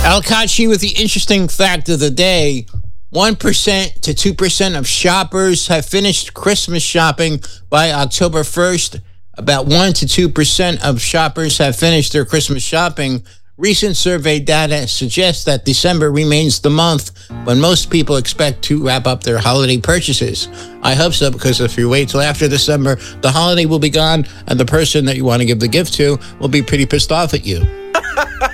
Alkachi with the interesting fact of the day. 1% to 2% of shoppers have finished Christmas shopping by October 1st. About 1 to 2% of shoppers have finished their Christmas shopping. Recent survey data suggests that December remains the month when most people expect to wrap up their holiday purchases. I hope so, because if you wait till after December, the holiday will be gone, and the person that you want to give the gift to will be pretty pissed off at you.